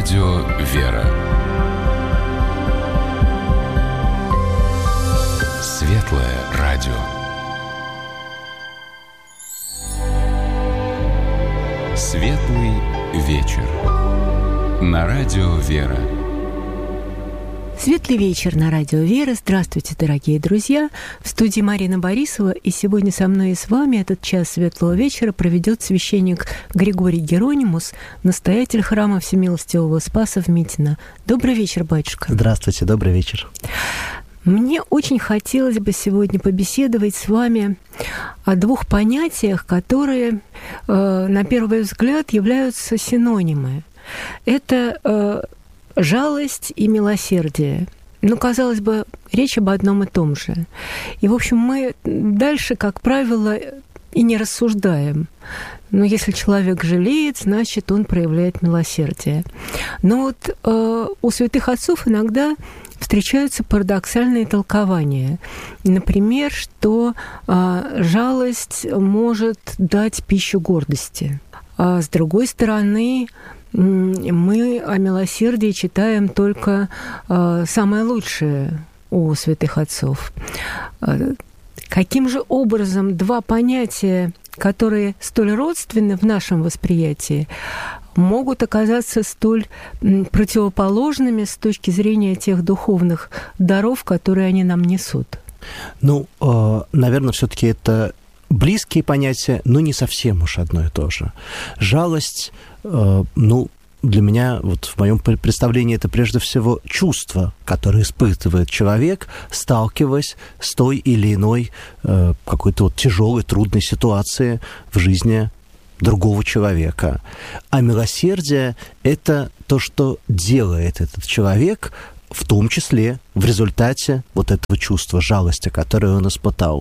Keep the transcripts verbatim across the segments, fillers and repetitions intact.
радио «Вера». Светлое радио. Светлый вечер. На радио «Вера». Светлый вечер на радио «Вера». Здравствуйте, дорогие друзья. В студии Марина Борисова. И сегодня со мной и с вами этот час светлого вечера проведет священник Григорий Геронимус, настоятель храма Всемилостивого Спаса в Митино. Добрый вечер, батюшка. Здравствуйте, добрый вечер. Мне очень хотелось бы сегодня побеседовать с вами о двух понятиях, которые, э, на первый взгляд, являются синонимы. Это э, жалость и милосердие. Ну, казалось бы, речь об одном и том же. И, в общем, мы дальше, как правило, и не рассуждаем. Но если человек жалеет, значит, он проявляет милосердие. Но вот э, у святых отцов иногда встречаются парадоксальные толкования. Например, что э, жалость может дать пищу гордости. А с другой стороны, мы о милосердии читаем только э, самое лучшее у святых отцов. Каким же образом два понятия, которые столь родственны в нашем восприятии, могут оказаться столь противоположными с точки зрения тех духовных даров, которые они нам несут? Ну, э, наверное, все-таки это близкие понятия, но не совсем уж одно и то же. Жалость, э, ну, для меня, вот в моем представлении, это прежде всего чувство, которое испытывает человек, сталкиваясь с той или иной э, какой-то вот тяжелой, трудной ситуацией в жизни другого человека. А милосердие – это то, что делает этот человек, в том числе в результате вот этого чувства жалости, которое он испытал.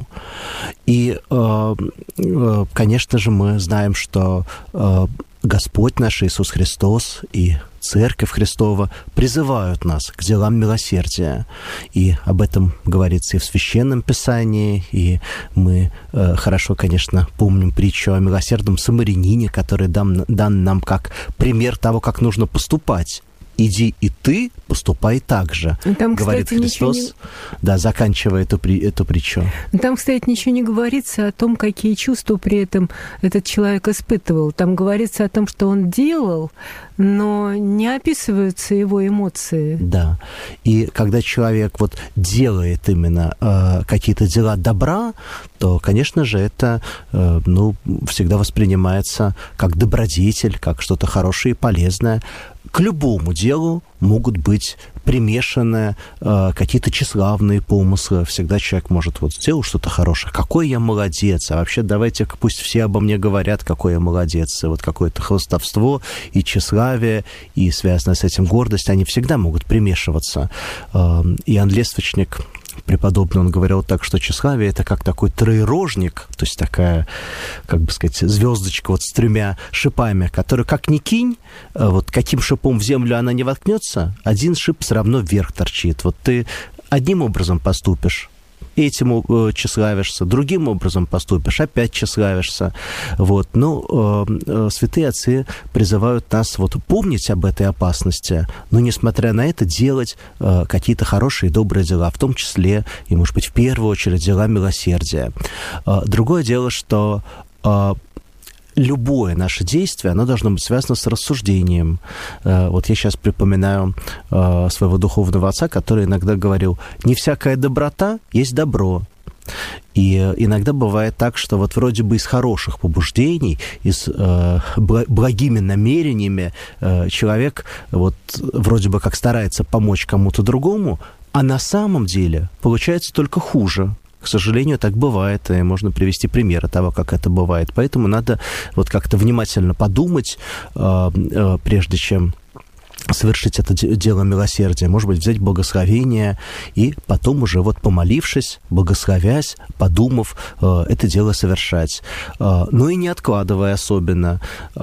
И, э, э, конечно же, мы знаем, что э, Господь наш Иисус Христос и Церковь Христова призывают нас к делам милосердия. И об этом говорится и в Священном Писании, и мы э, хорошо, конечно, помним притчу о милосердном самарянине, который дан, дан нам как пример того, как нужно поступать. «Иди и ты, поступай так же», там, говорит кстати, Христос, не... да, заканчивая эту, эту притчу. Там, кстати, ничего не говорится о том, какие чувства при этом этот человек испытывал. Там говорится о том, что он делал, но не описываются его эмоции. Да, и когда человек вот делает именно э, какие-то дела добра, то, конечно же, это э, ну, всегда воспринимается как добродетель, как что-то хорошее и полезное. К любому делу могут быть примешаны э, какие-то тщеславные помыслы. Всегда человек может вот сделать что-то хорошее. Какой я молодец! А вообще давайте пусть все обо мне говорят, какой я молодец. И вот какое-то хвастовство и тщеславие, и связанная с этим гордость, они всегда могут примешиваться. Э, Иоанн Лествичник, преподобный, он говорил так, что тщеславие – это как такой троерожник, то есть такая, как бы сказать, звездочка вот с тремя шипами, которую как ни кинь, вот каким шипом в землю она не воткнется, один шип все равно вверх торчит. Вот ты одним образом поступишь, этим э, тщеславишься, другим образом поступишь, опять тщеславишься. Вот. Ну, э, э, святые отцы призывают нас вот помнить об этой опасности, но, несмотря на это, делать э, какие-то хорошие и добрые дела, в том числе, и, может быть, в первую очередь, дела милосердия. Э, другое дело, что э, любое наше действие, оно должно быть связано с рассуждением. Вот я сейчас припоминаю своего духовного отца, который иногда говорил: «Не всякая доброта есть добро». И иногда бывает так, что вот вроде бы из хороших побуждений, из э, благими намерениями э, человек вот вроде бы как старается помочь кому-то другому, а на самом деле получается только хуже. К сожалению, так бывает, и можно привести примеры того, как это бывает. Поэтому надо вот как-то внимательно подумать, э, э, прежде чем совершить это дело милосердия, может быть, взять благословение и потом уже вот помолившись, благословясь, подумав, это дело совершать. Ну и не откладывая особенно.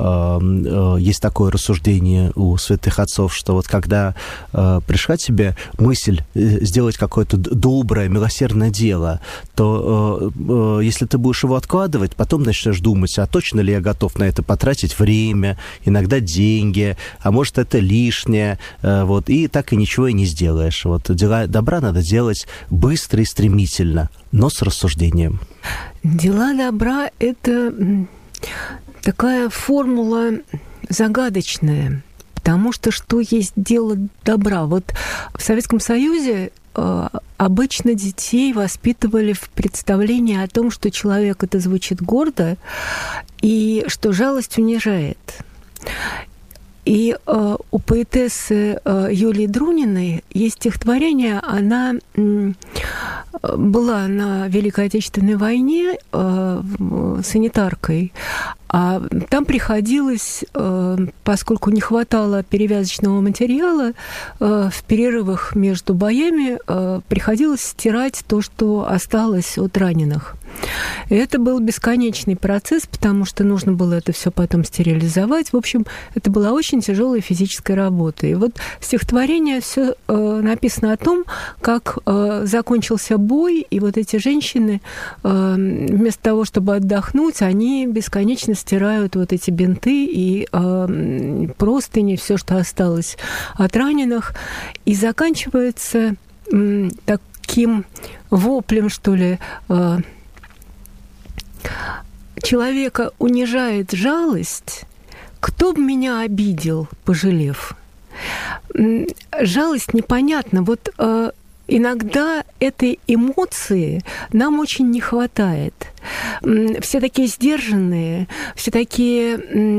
Есть такое рассуждение у святых отцов, что вот когда пришла тебе мысль сделать какое-то доброе, милосердное дело, то если ты будешь его откладывать, потом начнешь думать, а точно ли я готов на это потратить время, иногда деньги, а может, это лишнее, лишнее, вот, и так и ничего и не сделаешь. Вот, дела добра надо делать быстро и стремительно, но с рассуждением. Дела добра – это такая формула загадочная, потому что что есть дело добра? Вот в Советском Союзе обычно детей воспитывали в представлении о том, что человек – это звучит гордо, и что жалость унижает. И э, у поэтессы э, Юлии Друниной есть стихотворение, она э, была на Великой Отечественной войне э, санитаркой, а там приходилось, э, поскольку не хватало перевязочного материала, э, в перерывах между боями э, приходилось стирать то, что осталось от раненых. И это был бесконечный процесс, потому что нужно было это все потом стерилизовать. В общем, это была очень тяжелая физическая работа. И вот стихотворение все э, написано о том, как э, закончился бой, и вот эти женщины э, вместо того, чтобы отдохнуть, они бесконечно стирают вот эти бинты и э, простыни, все, что осталось от раненых, и заканчивается э, таким воплем, что ли. э, Человека унижает жалость, кто бы меня обидел, пожалев. Жалость непонятна. Вот э, иногда этой эмоции нам очень не хватает. Все такие сдержанные, все такие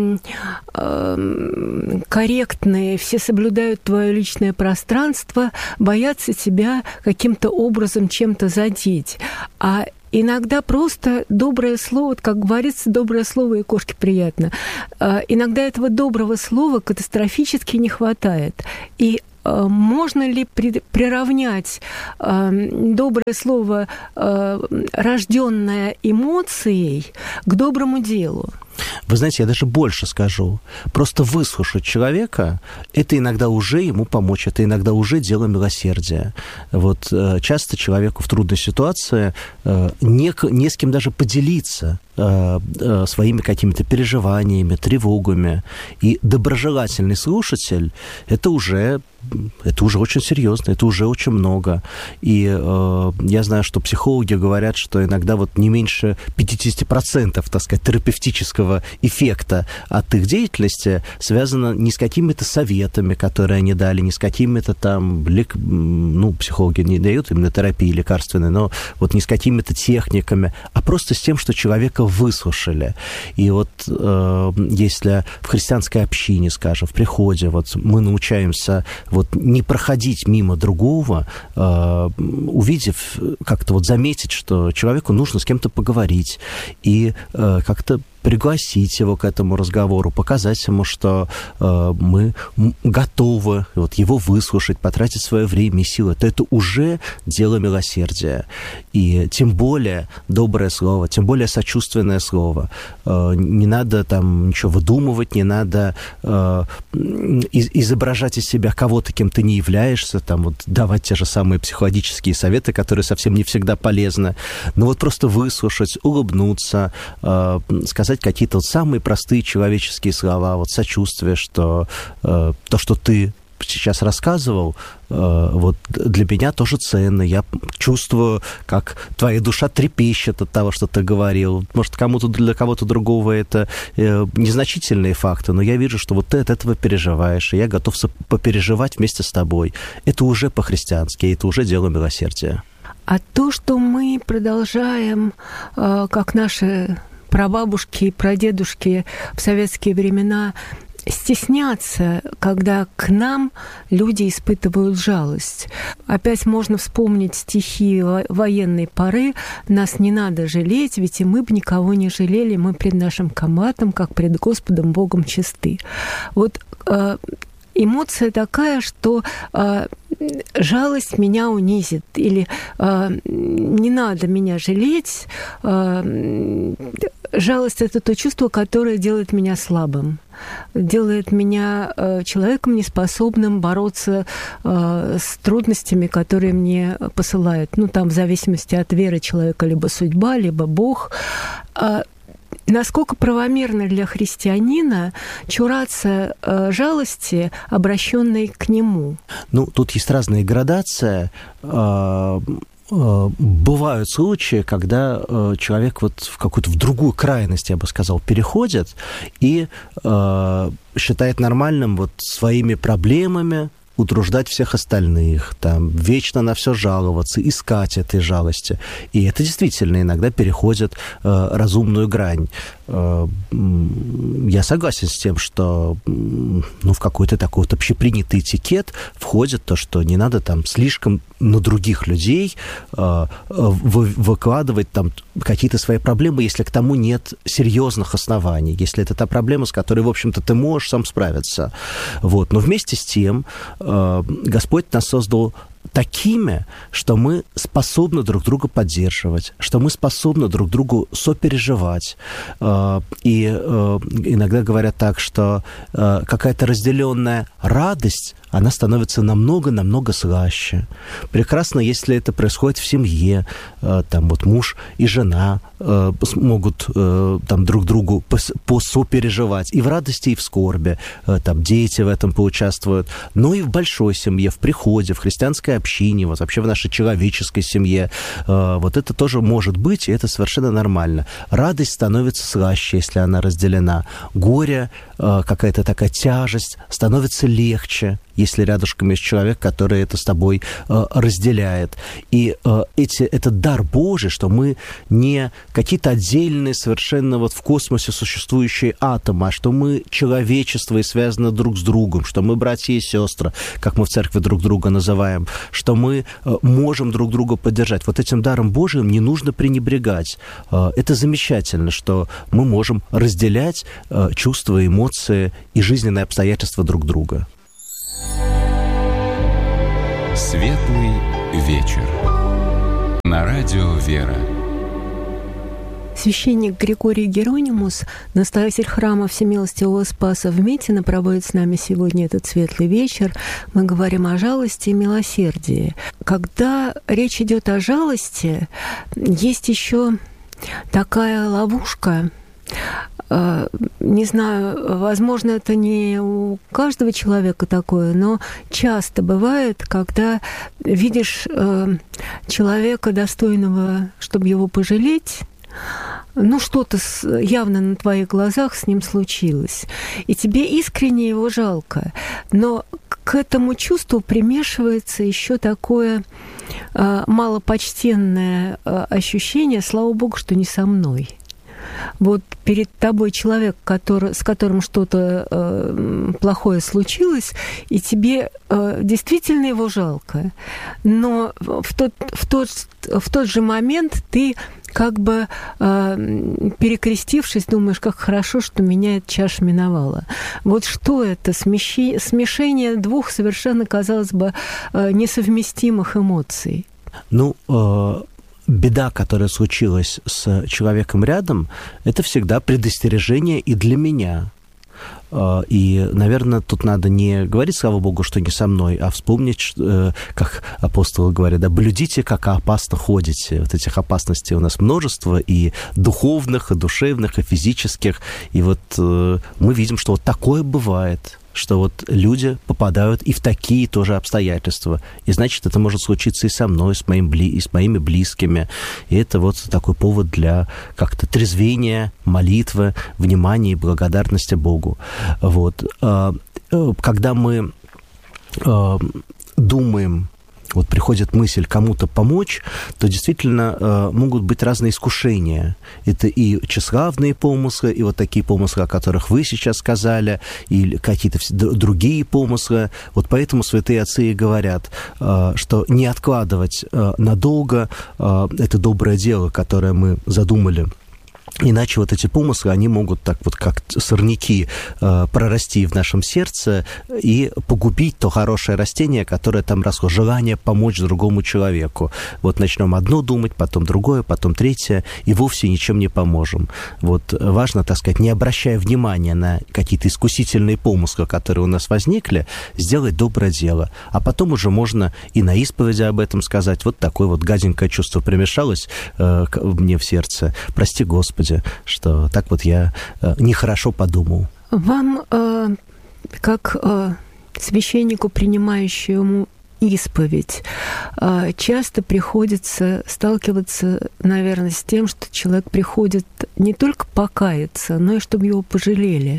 э, корректные, все соблюдают твое личное пространство, боятся тебя каким-то образом чем-то задеть. А иногда просто доброе слово, как говорится, доброе слово и кошке приятно. Иногда этого доброго слова катастрофически не хватает. И можно ли приравнять доброе слово, рожденное эмоцией, к доброму делу? Вы знаете, я даже больше скажу. Просто выслушать человека – это иногда уже ему помочь, это иногда уже дело милосердия. Вот часто человеку в трудной ситуации не, не с кем даже поделиться своими какими-то переживаниями, тревогами. И доброжелательный слушатель – это уже, это уже очень серьезно, это уже очень много. И э, я знаю, что психологи говорят, что иногда вот не меньше пятьдесят процентов, так сказать, терапевтического эффекта от их деятельности связано не с какими-то советами, которые они дали, не с какими-то там, лек... ну, психологи не дают именно терапии лекарственной, но вот не с какими-то техниками, а просто с тем, что человека выслушали. И вот э, если в христианской общине, скажем, в приходе, вот мы научаемся вот не проходить мимо другого, э, увидев, как-то вот заметить, что человеку нужно с кем-то поговорить, и э, как-то пригласить его к этому разговору, показать ему, что э, мы готовы вот, его выслушать, потратить свое время и силы. Это, это уже дело милосердия. И тем более доброе слово, тем более сочувственное слово. Э, не надо там ничего выдумывать, не надо э, из, изображать из себя кого-то, кем ты не являешься, там, вот, давать те же самые психологические советы, которые совсем не всегда полезны. Но вот просто выслушать, улыбнуться, э, сказать какие-то вот самые простые человеческие слова, вот сочувствие, что э, то, что ты сейчас рассказывал, э, вот для меня тоже ценно. Я чувствую, как твоя душа трепещет от того, что ты говорил. Может, кому-то для кого-то другого это э, незначительные факты, но я вижу, что вот ты от этого переживаешь, и я готов попереживать вместе с тобой. Это уже по-христиански, это уже дело милосердия. А то, что мы продолжаем, э, как наши прабабушки и прадедушки в советские времена, стесняться, когда к нам люди испытывают жалость. Опять можно вспомнить стихи военной поры: «Нас не надо жалеть, ведь и мы бы никого не жалели, мы пред нашим коматом, как пред Господом Богом чисты». Вот э, эмоция такая, что э, жалость меня унизит, или э, не надо меня жалеть. Э, жалость – это то чувство, которое делает меня слабым, делает меня э, человеком, неспособным бороться э, с трудностями, которые мне посылают. Ну, там, в зависимости от веры человека, либо судьба, либо Бог. Э, насколько правомерно для христианина чураться э, жалости, обращенной к нему? Ну, тут есть разные градации. Бывают случаи, когда человек вот в какую-то в другую крайность, я бы сказал, переходит и считает нормальным вот своими проблемами утруждать всех остальных, там, вечно на все жаловаться, искать этой жалости. И это действительно иногда переходит э, разумную грань. Э, я согласен с тем, что ну, в какой-то такой вот общепринятый этикет входит то, что не надо там слишком на других людей э, вы, выкладывать там какие-то свои проблемы, если к тому нет серьезных оснований, если это та проблема, с которой, в общем-то, ты можешь сам справиться. Вот. Но вместе с тем Господь нас создал такими, что мы способны друг друга поддерживать, что мы способны друг другу сопереживать. И иногда говорят так, что какая-то разделенная радость, она становится намного-намного слаще. Прекрасно, если это происходит в семье, там вот муж и жена смогут там друг другу посопереживать и в радости, и в скорби. Там дети в этом поучаствуют. Но и в большой семье, в приходе, в христианской общине, вот вообще в нашей человеческой семье. Вот это тоже может быть, и это совершенно нормально. Радость становится слаще, если она разделена. Горе, какая-то такая тяжесть становится легче, если рядышком есть человек, который это с тобой э, разделяет. И э, эти, этот дар Божий, что мы не какие-то отдельные, совершенно вот в космосе существующие атомы, а что мы человечество и связаны друг с другом, что мы братья и сестры, как мы в церкви друг друга называем, что мы э, можем друг друга поддержать. Вот этим даром Божиим не нужно пренебрегать. Э, это замечательно, что мы можем разделять э, чувства, эмоции и жизненные обстоятельства друг друга. Светлый вечер. На радио «Вера». Священник Григорий Геронимус, настоятель храма Всемилостивого Спаса в Митино, проводит с нами сегодня этот светлый вечер. Мы говорим о жалости и милосердии. Когда речь идет о жалости, есть еще такая ловушка. Не знаю, возможно, это не у каждого человека такое, но часто бывает, когда видишь человека, достойного, чтобы его пожалеть, ну, что-то явно на твоих глазах с ним случилось, и тебе искренне его жалко. Но к этому чувству примешивается еще такое малопочтенное ощущение, слава Богу, что не со мной. Вот перед тобой человек, который, с которым что-то э, плохое случилось, и тебе э, действительно его жалко. Но в тот, в тот, в тот же момент ты, как бы э, перекрестившись, думаешь, как хорошо, что меня эта чаша миновала. Вот что это? Смещи, смешение двух совершенно, казалось бы, э, несовместимых эмоций. Ну, э... беда, которая случилась с человеком рядом, это всегда предостережение и для меня. И, наверное, тут надо не говорить, слава Богу, что не со мной, а вспомнить, как апостолы говорят, да, блюдите, как опасно ходите. Вот этих опасностей у нас множество, и духовных, и душевных, и физических. И вот мы видим, что вот такое бывает, что вот люди попадают и в такие тоже обстоятельства. И значит, это может случиться и со мной, и с, моим, и с моими близкими. И это вот такой повод для как-то трезвения, молитвы, внимания и благодарности Богу. Вот. Когда мы думаем, вот приходит мысль кому-то помочь, то действительно э, могут быть разные искушения. Это и тщеславные помыслы, и вот такие помыслы, о которых вы сейчас сказали, и какие-то другие помыслы. Вот поэтому святые отцы и говорят, э, что не откладывать э, надолго э, это доброе дело, которое мы задумали. Иначе вот эти помыслы, они могут так вот как сорняки э, прорасти в нашем сердце и погубить то хорошее растение, которое там росло, желание помочь другому человеку. Вот начнем одно думать, потом другое, потом третье, и вовсе ничем не поможем. Вот важно, так сказать, не обращая внимания на какие-то искусительные помыслы, которые у нас возникли, сделать доброе дело. А потом уже можно и на исповеди об этом сказать. Вот такое вот гаденькое чувство примешалось э, мне в сердце. Прости, Господи, Господи, что так вот я э, нехорошо подумал. Вам, э, как э, священнику, принимающему исповедь, э, часто приходится сталкиваться, наверное, с тем, что человек приходит не только покаяться, но и чтобы его пожалели.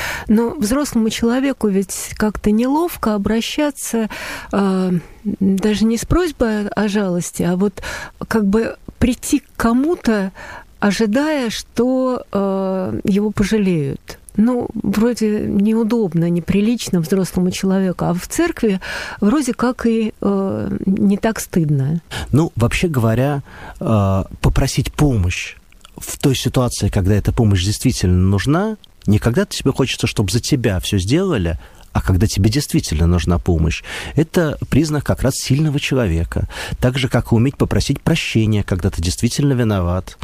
Но взрослому человеку ведь как-то неловко обращаться э, даже не с просьбой о жалости, а вот как бы прийти к кому-то, ожидая, что э, его пожалеют. Ну, вроде неудобно, неприлично взрослому человеку, а в церкви вроде как и э, не так стыдно. Ну, вообще говоря, э, попросить помощь в той ситуации, когда эта помощь действительно нужна, не когда тебе хочется, чтобы за тебя все сделали, а когда тебе действительно нужна помощь. Это признак как раз сильного человека. Так же, как и уметь попросить прощения, когда ты действительно виноват.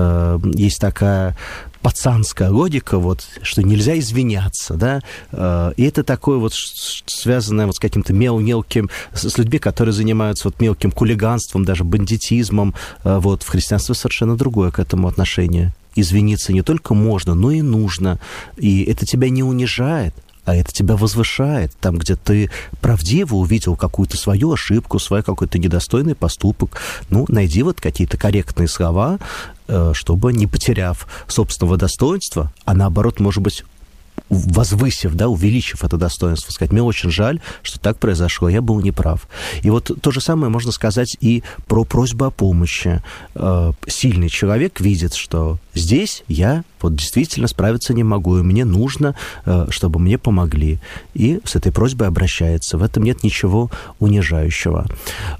Есть такая пацанская логика, вот, что нельзя извиняться, да, и это такое вот связанное вот с каким-то мел- мелким, с людьми, которые занимаются вот мелким хулиганством, даже бандитизмом, вот, в христианстве совершенно другое к этому отношение. Извиниться не только можно, но и нужно, и это тебя не унижает, а это тебя возвышает. Там, где ты правдиво увидел какую-то свою ошибку, свой какой-то недостойный поступок, ну, найди вот какие-то корректные слова, чтобы, не потеряв собственного достоинства, а наоборот, может быть, возвысив, да, увеличив это достоинство, сказать, мне очень жаль, что так произошло, я был неправ. И вот то же самое можно сказать и про просьбу о помощи. Сильный человек видит, что здесь я вот действительно справиться не могу, и мне нужно, чтобы мне помогли. И с этой просьбой обращается. В этом нет ничего унижающего.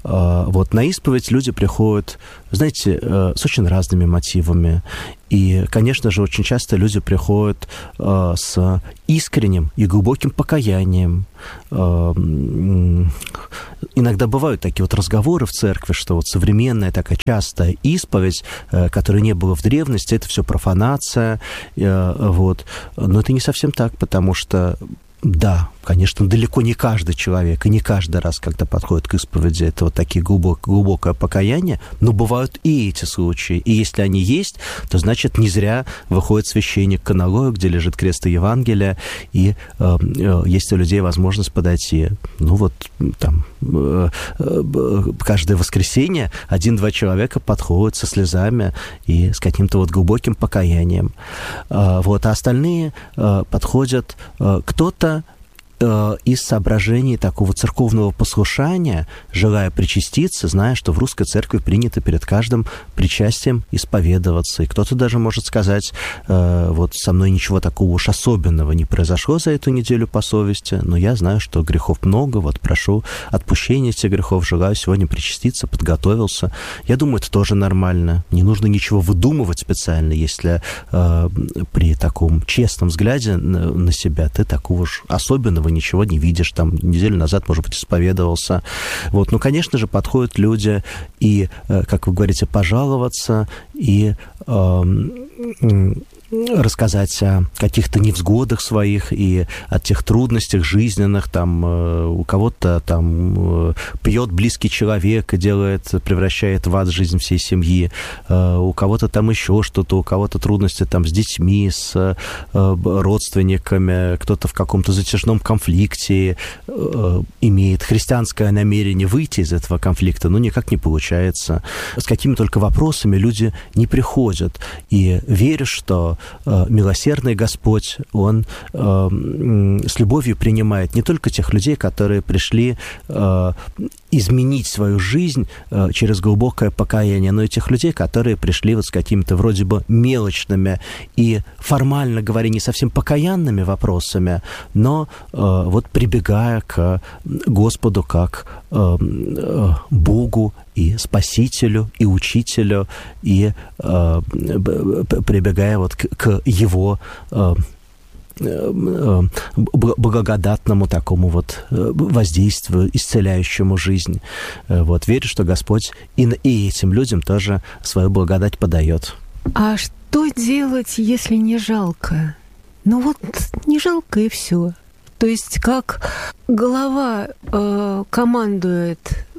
Вот на исповедь люди приходят, знаете, с очень разными мотивами. И, конечно же, очень часто люди приходят э, с искренним и глубоким покаянием. Э, иногда бывают такие вот разговоры в церкви, что вот современная такая частая исповедь, э, которой не было в древности, это все профанация. Э, вот. Но это не совсем так, потому что да, конечно, далеко не каждый человек и не каждый раз, когда подходит к исповеди, это вот такие глубок, глубокое покаяние, но бывают и эти случаи. И если они есть, то, значит, не зря выходит священник к аналою, где лежит крест и Евангелие, и э, э, есть у людей возможность подойти. Ну вот там э, э, каждое воскресенье один-два человека подходят со слезами и с каким-то вот глубоким покаянием. Э, вот, а остальные э, подходят, э, кто-то из соображений такого церковного послушания, желая причаститься, зная, что в русской церкви принято перед каждым причастием исповедоваться. И кто-то даже может сказать, э, вот со мной ничего такого уж особенного не произошло за эту неделю по совести, но я знаю, что грехов много, вот прошу отпущения этих грехов, желаю сегодня причаститься, подготовился. Я думаю, это тоже нормально. Не нужно ничего выдумывать специально, если э, при таком честном взгляде на, на себя ты такого уж особенного ничего не видишь, там неделю назад, может быть, исповедовался. Вот. Ну, конечно же, подходят люди и, как вы говорите, пожаловаться, и э, рассказать о каких-то невзгодах своих и о тех трудностях жизненных, там, у кого-то там пьет близкий человек и делает, превращает в ад жизнь всей семьи, у кого-то там еще что-то, у кого-то трудности там с детьми, с родственниками, кто-то в каком-то затяжном конфликте имеет христианское намерение выйти из этого конфликта, но никак не получается. С какими только вопросами люди не приходят. И верю, что милосердный Господь, Он э, с любовью принимает не только тех людей, которые пришли э, изменить свою жизнь э, через глубокое покаяние, но и тех людей, которые пришли вот с какими-то вроде бы мелочными и, формально говоря, не совсем покаянными вопросами, но э, вот прибегая к Господу как э, э, Богу и Спасителю, и Учителю, и э, прибегая вот к, к Его э, э, благодатному такому вот воздействию, исцеляющему жизнь. Вот, верю, что Господь и, и этим людям тоже свою благодать подает. А что делать, если не жалко? Ну вот не жалко, и все. То есть как голова э, командует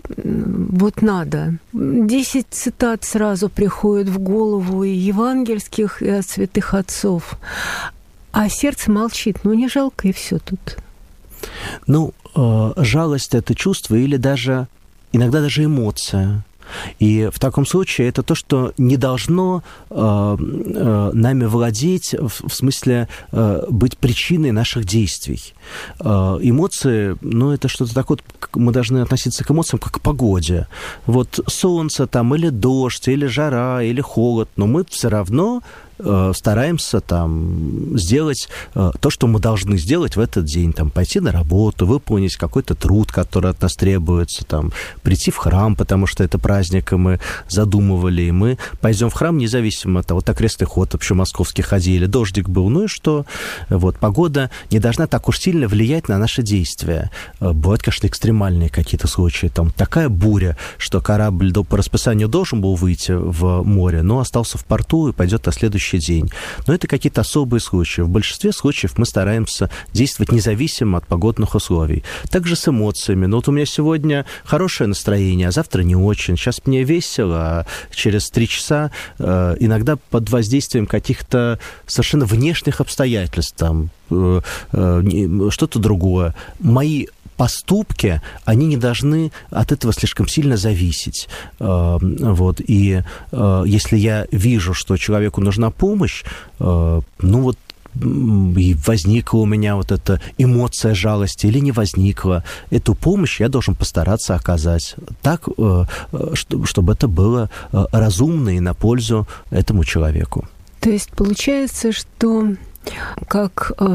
вот надо. Десять цитат сразу приходят в голову и евангельских, и от святых отцов. А сердце молчит. Ну, не жалко, и все тут. Ну, э, жалость – это чувство или даже, иногда даже эмоция. И в таком случае это то, что не должно э, э, нами владеть, в, в смысле э, быть причиной наших действий. Э, эмоции, ну, это что-то такое, мы должны относиться к эмоциям как к погоде. Вот солнце там, или дождь, или жара, или холод, но мы все равно стараемся там сделать то, что мы должны сделать в этот день, там, пойти на работу, выполнить какой-то труд, который от нас требуется, там, прийти в храм, потому что это праздник, и мы задумывали, и мы пойдем в храм независимо от того, так крестный ход вообще московский ходили, дождик был, ну и что? Вот, погода не должна так уж сильно влиять на наши действия. Бывают, конечно, экстремальные какие-то случаи, там, такая буря, что корабль по расписанию должен был выйти в море, но остался в порту и пойдет на следующий день. Но это какие-то особые случаи. В большинстве случаев мы стараемся действовать независимо от погодных условий. Также с эмоциями. Ну вот у меня сегодня хорошее настроение, а завтра не очень. Сейчас мне весело, а через три часа э, иногда под воздействием каких-то совершенно внешних обстоятельств, там, э, э, что-то другое. Мои поступки, они не должны от этого слишком сильно зависеть. Вот. И если я вижу, что человеку нужна помощь, ну вот и возникла у меня вот эта эмоция жалости или не возникла, эту помощь я должен постараться оказать так, чтобы это было разумно и на пользу этому человеку. То есть получается, что как э,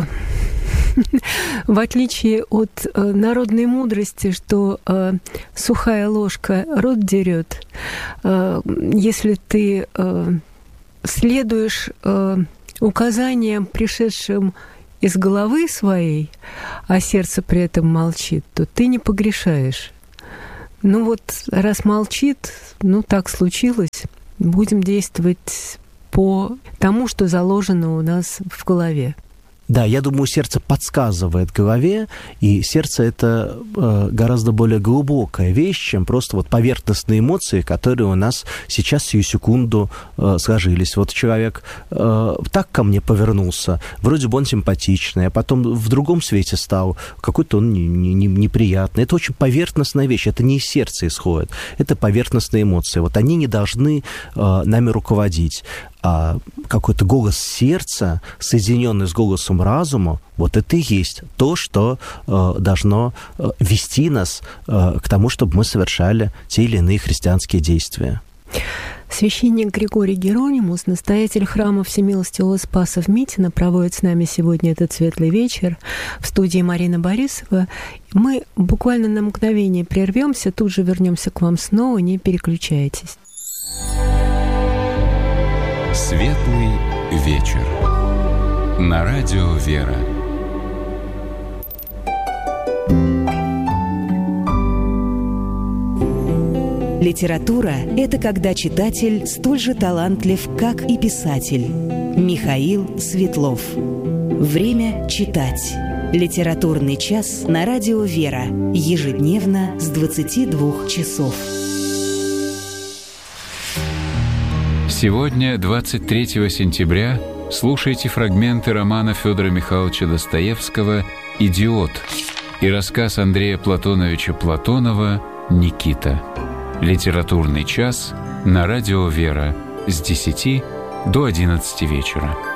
в отличие от э, народной мудрости, что э, сухая ложка рот дерет, э, если ты э, следуешь э, указаниям, пришедшим из головы своей, а сердце при этом молчит, то ты не погрешаешь. Ну вот, раз молчит, ну так случилось, будем действовать по тому, что заложено у нас в голове. Да, я думаю, сердце подсказывает голове, и сердце – это э, гораздо более глубокая вещь, чем просто вот поверхностные эмоции, которые у нас сейчас сию секунду э, сложились. Вот человек э, так ко мне повернулся, вроде бы он симпатичный, а потом в другом свете стал, какой-то он не, не, неприятный. Это очень поверхностная вещь, это не из сердца исходит, это поверхностные эмоции. Вот они не должны э, нами руководить. А какой-то голос сердца, соединенный с голосом разума, вот это и есть то, что э, должно э, вести нас э, к тому, чтобы мы совершали те или иные христианские действия. Священник Григорий Геронимус, настоятель храма Всемилостивого Спаса в Митино, проводит с нами сегодня этот светлый вечер. В студии Марина Борисова. Мы буквально на мгновение прервемся, тут же вернемся к вам снова, не переключайтесь. Светлый вечер. На радио «Вера». Литература – это когда читатель столь же талантлив, как и писатель. Михаил Светлов. Время читать. Литературный час на радио «Вера». Ежедневно с двадцати двух часов. Сегодня, двадцать третьего сентября, слушайте фрагменты романа Федора Михайловича Достоевского «Идиот» и рассказ Андрея Платоновича Платонова «Никита». Литературный час на радио «Вера» с десяти до одиннадцати вечера.